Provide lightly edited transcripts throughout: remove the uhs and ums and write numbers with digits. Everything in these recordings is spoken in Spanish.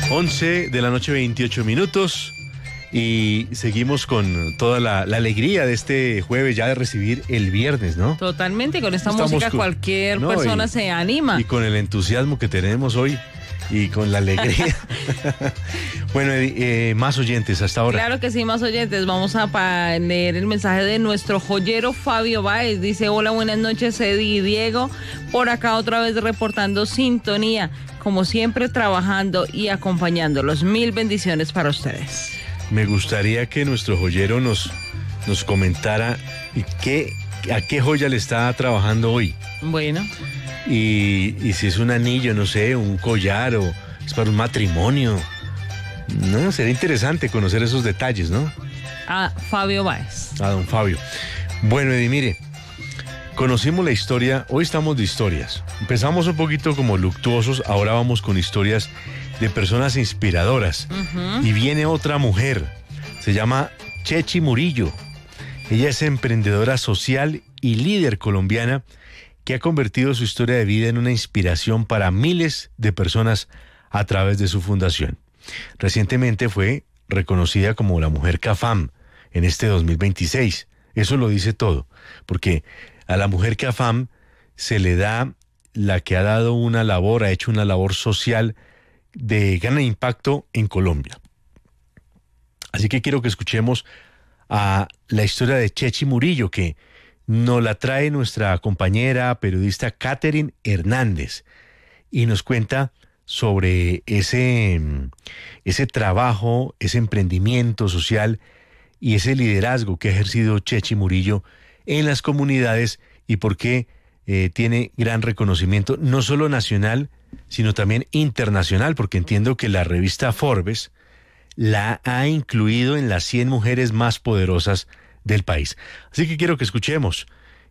11 de la noche, 28 minutos. Y seguimos con toda la alegría de este jueves, ya de recibir el viernes, ¿no? Totalmente, con esta música cualquier persona se anima. Y con el entusiasmo que tenemos hoy y con la alegría. Bueno, más oyentes hasta ahora. Claro que sí, más oyentes. Vamos a leer el mensaje de nuestro joyero Fabio Báez. Dice: hola, buenas noches, Eddie y Diego. Por acá otra vez reportando sintonía. Como siempre, trabajando y acompañándolos. Mil bendiciones para ustedes. Me gustaría que nuestro joyero nos comentara a qué joya le está trabajando hoy. Bueno. Y si es un anillo, no sé, un collar o es para un matrimonio. No, sería interesante conocer esos detalles, ¿no? A Fabio Báez. A don Fabio. Bueno, Eddie, mire, conocimos la historia, hoy estamos de historias. Empezamos un poquito como luctuosos, ahora vamos con historias de personas inspiradoras. Y viene otra mujer, se llama Chechi Murillo. Ella es emprendedora social y líder colombiana que ha convertido su historia de vida en una inspiración para miles de personas a través de su fundación. Recientemente fue reconocida como la mujer CAFAM en este 2026. Eso lo dice todo, porque a la mujer CAFAM se le da la que ha dado una labor, ha hecho una labor social de gran impacto en Colombia. Así que quiero que escuchemos a la historia de Chechi Murillo, que nos la trae nuestra compañera periodista Catherine Hernández y nos cuenta sobre ese trabajo, ese emprendimiento social y ese liderazgo que ha ejercido Chechi Murillo en las comunidades y por qué tiene gran reconocimiento, no solo nacional, sino también internacional, porque entiendo que la revista Forbes la ha incluido en las 100 mujeres más poderosas del país. Así que quiero que escuchemos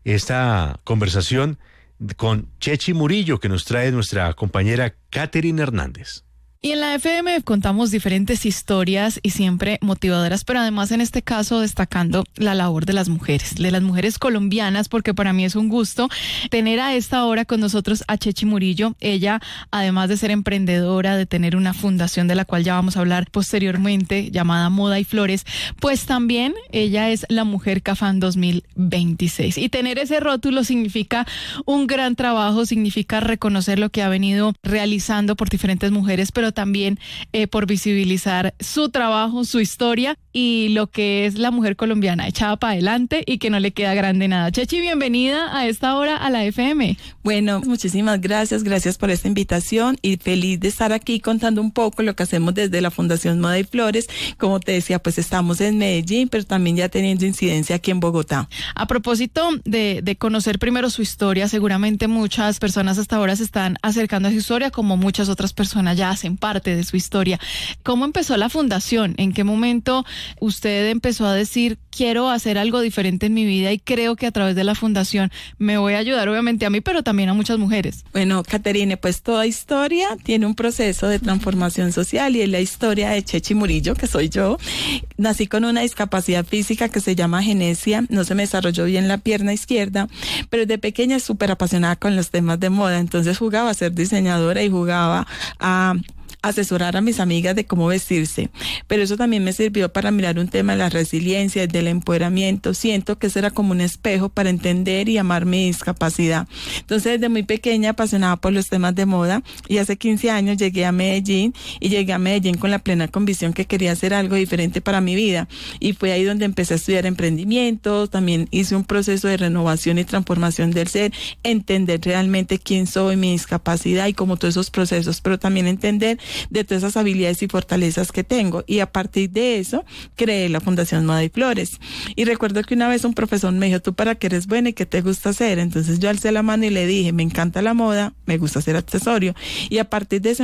esta conversación con Chechi Murillo que nos trae nuestra compañera Catherine Hernández. Y en la FM contamos diferentes historias y siempre motivadoras, pero además en este caso destacando la labor de las mujeres colombianas, porque para mí es un gusto tener a esta hora con nosotros a Chechi Murillo. Ella, además de ser emprendedora, de tener una fundación de la cual ya vamos a hablar posteriormente, llamada Moda y Flores, pues también ella es la mujer CAFAM 2026. Y tener ese rótulo significa un gran trabajo, significa reconocer lo que ha venido realizando por diferentes mujeres, pero también por visibilizar su trabajo, su historia y lo que es la mujer colombiana echada para adelante y que no le queda grande nada. Chechi, bienvenida a esta hora a la FM. Bueno, muchísimas gracias por esta invitación y feliz de estar aquí contando un poco lo que hacemos desde la Fundación Moda y Flores. Como te decía, pues estamos en Medellín, pero también ya teniendo incidencia aquí en Bogotá. A propósito de conocer primero su historia, seguramente muchas personas hasta ahora se están acercando a su historia, como muchas otras personas ya hacen parte de su historia. ¿Cómo empezó la fundación? ¿En qué momento usted empezó a decir, quiero hacer algo diferente en mi vida y creo que a través de la fundación me voy a ayudar obviamente a mí, pero también a muchas mujeres? Bueno, Caterine, pues toda historia tiene un proceso de transformación social y es la historia de Chechi Murillo, que soy yo. Nací con una discapacidad física que se llama agenesia, no se me desarrolló bien la pierna izquierda, pero desde pequeña súper apasionada con los temas de moda, entonces jugaba a ser diseñadora y jugaba a asesorar a mis amigas de cómo vestirse, pero eso también me sirvió para mirar un tema de la resiliencia, del empoderamiento. Siento que eso era como un espejo para entender y amar mi discapacidad. Entonces desde muy pequeña apasionada por los temas de moda y hace 15 años llegué a Medellín con la plena convicción que quería hacer algo diferente para mi vida y fue ahí donde empecé a estudiar emprendimiento. También hice un proceso de renovación y transformación del ser, entender realmente quién soy, mi discapacidad y como todos esos procesos, pero también entender de todas esas habilidades y fortalezas que tengo, y a partir de eso creé la Fundación Moda y Flores. Y recuerdo que una vez un profesor me dijo, ¿tú para qué eres buena y qué te gusta hacer? Entonces yo alcé la mano y le dije, me encanta la moda, me gusta hacer accesorio, y a partir de ese